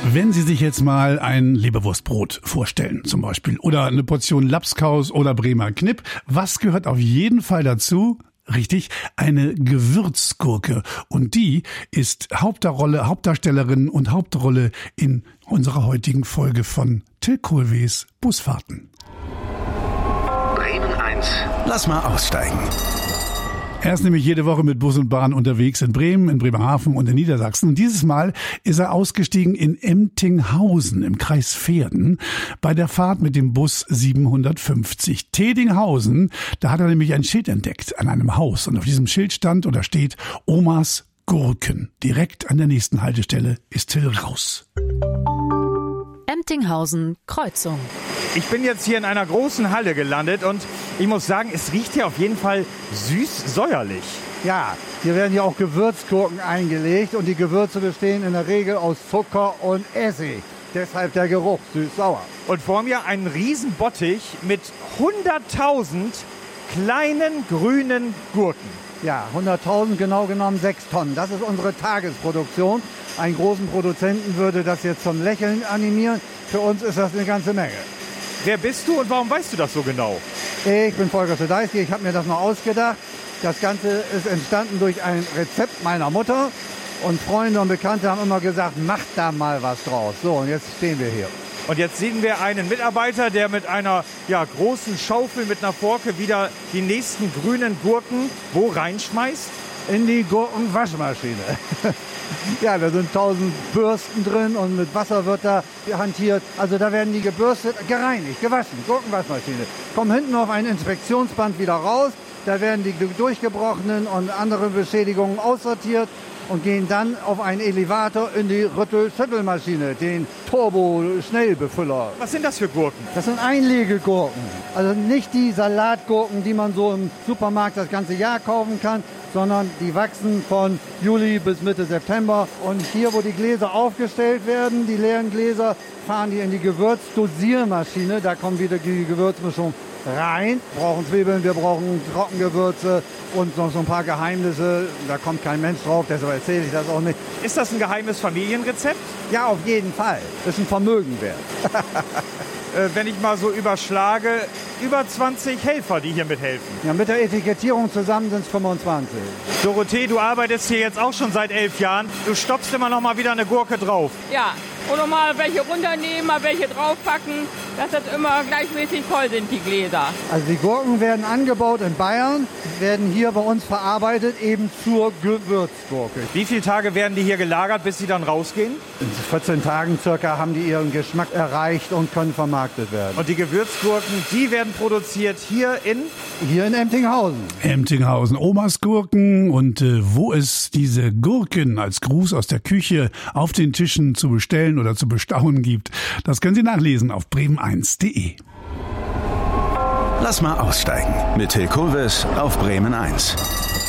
Wenn Sie sich jetzt mal ein Leberwurstbrot vorstellen zum Beispiel oder eine Portion Labskaus oder Bremer Knipp, was gehört auf jeden Fall dazu? Richtig, eine Gewürzgurke. Und die ist Hauptdarstellerin und Hauptrolle in unserer heutigen Folge von Till Kohlwees Busfahrten. Bremen 1. Lass mal aussteigen. Er ist nämlich jede Woche mit Bus und Bahn unterwegs in Bremen, in Bremerhaven und in Niedersachsen. Und dieses Mal ist er ausgestiegen in Emtinghausen im Kreis Verden bei der Fahrt mit dem Bus 750. Tedinghausen, da hat er nämlich ein Schild entdeckt an einem Haus. Und auf diesem Schild stand oder steht Omas Gurken. Direkt an der nächsten Haltestelle ist Till raus. Emtinghausen, Kreuzung. Ich bin jetzt hier in einer großen Halle gelandet und ich muss sagen, es riecht hier auf jeden Fall süß-säuerlich. Ja, hier werden ja auch Gewürzgurken eingelegt und die Gewürze bestehen in der Regel aus Zucker und Essig. Deshalb der Geruch süß-sauer. Und vor mir ein Riesenbottich mit 100.000 kleinen grünen Gurken. Ja, 100.000, genau genommen 6 Tonnen. Das ist unsere Tagesproduktion. Einen großen Produzenten würde das jetzt zum Lächeln animieren. Für uns ist das eine ganze Menge. Wer bist du und warum weißt du das so genau? Ich bin Volker Sodeisky, ich habe mir das mal ausgedacht. Das Ganze ist entstanden durch ein Rezept meiner Mutter. Und Freunde und Bekannte haben immer gesagt, mach da mal was draus. So, und jetzt stehen wir hier. Und jetzt sehen wir einen Mitarbeiter, der mit einer großen Schaufel, mit einer Forke wieder die nächsten grünen Gurken wo reinschmeißt? In die Gurkenwaschmaschine. Ja, da sind 1000 Bürsten drin und mit Wasser wird da hantiert. Also da werden die gebürstet, gereinigt, gewaschen, Gurkenwaschmaschine. Kommen hinten auf ein Inspektionsband wieder raus. Da werden die durchgebrochenen und andere Beschädigungen aussortiert und gehen dann auf einen Elevator in die Rüttel-Schüttelmaschine, den Turbo-Schnellbefüller. Was sind das für Gurken? Das sind Einlegegurken. Also nicht die Salatgurken, die man so im Supermarkt das ganze Jahr kaufen kann, sondern die wachsen von Juli bis Mitte September. Und hier, wo die Gläser aufgestellt werden, die leeren Gläser, fahren die in die Gewürzdosiermaschine. Da kommt wieder die Gewürzmischung rein. Wir brauchen Zwiebeln, wir brauchen Trockengewürze und noch so ein paar Geheimnisse. Da kommt kein Mensch drauf, deshalb erzähle ich das auch nicht. Ist das ein geheimes Familienrezept? Ja, auf jeden Fall. Das ist ein Vermögen wert. Wenn ich mal so überschlage, über 20 Helfer, die hier mithelfen. Ja, mit der Etikettierung zusammen sind es 25. Dorothee, du arbeitest hier jetzt auch schon seit 11 Jahren. Du stopfst immer noch mal wieder eine Gurke drauf. Ja, und nochmal welche runternehmen, mal welche draufpacken, dass das immer gleichmäßig voll sind, die Gläser. Also die Gurken werden angebaut in Bayern, werden hier bei uns verarbeitet, eben zur Gewürzgurke. Wie viele Tage werden die hier gelagert, bis sie dann rausgehen? In 14 Tagen circa haben die ihren Geschmack erreicht und können vermarktet werden. Und die Gewürzgurken, die werden produziert hier in Emtinghausen. Emtinghausen, Omas Gurken. Und wo es diese Gurken als Gruß aus der Küche auf den Tischen zu bestellen oder zu bestaunen gibt, das können Sie nachlesen auf bremen1.de. Lass mal aussteigen mit Till Kohlwees auf Bremen 1.